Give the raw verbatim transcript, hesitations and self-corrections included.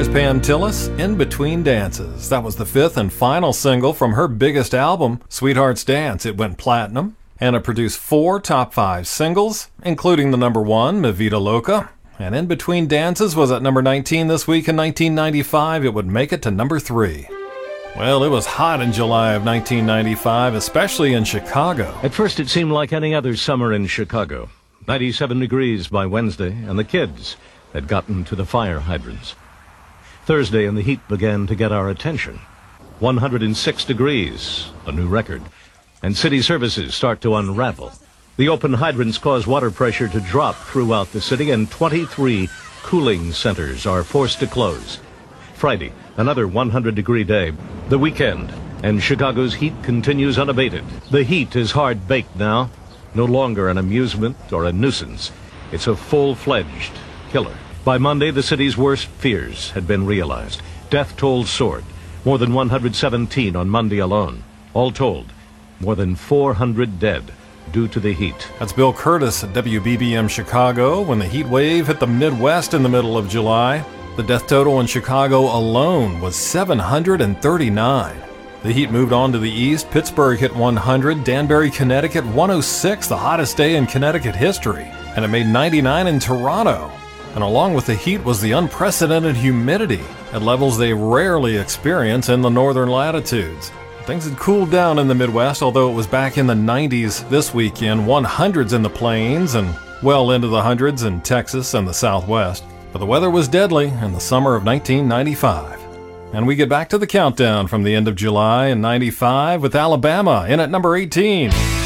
Here's Pam Tillis, In Between Dances. That was the fifth and final single from her biggest album, Sweetheart's Dance. It went platinum, and it produced four top five singles, including the number one, Mi Vida Loca. And In Between Dances was at number nineteen this week. In nineteen ninety-five, it would make it to number three. Well, it was hot in July of nineteen ninety-five, especially in Chicago. At first, it seemed like any other summer in Chicago. ninety-seven degrees by Wednesday, and the kids had gotten to the fire hydrants. Thursday, and the heat began to get our attention. one hundred six degrees, a new record. And city services start to unravel. The open hydrants cause water pressure to drop throughout the city, and twenty-three cooling centers are forced to close. Friday, another one hundred degree day. The weekend, and Chicago's heat continues unabated. The heat is hard-baked now, no longer an amusement or a nuisance. It's a full-fledged killer. By Monday, the city's worst fears had been realized. Death toll soared. More than one hundred seventeen on Monday alone. All told, more than four hundred dead due to the heat. That's Bill Curtis at W B B M Chicago when the heat wave hit the Midwest in the middle of July. The death total in Chicago alone was seven hundred thirty-nine. The heat moved on to the east. Pittsburgh hit one hundred, Danbury, Connecticut, one oh six, the hottest day in Connecticut history. And it made ninety-nine in Toronto. And along with the heat was the unprecedented humidity at levels they rarely experience in the northern latitudes. Things had cooled down in the Midwest, although it was back in the nineties this weekend, hundreds in the plains and well into the hundreds in Texas and the Southwest. But the weather was deadly in the summer of nineteen ninety-five. And we get back to the countdown from the end of July in ninety-five with Alabama in at number eighteen.